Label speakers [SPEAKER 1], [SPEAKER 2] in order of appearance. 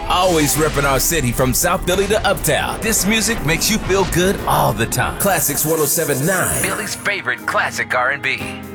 [SPEAKER 1] Always repping our city from South Philly to Uptown. This music makes you feel good all the time. Classics 107.9. Philly's favorite classic R&B.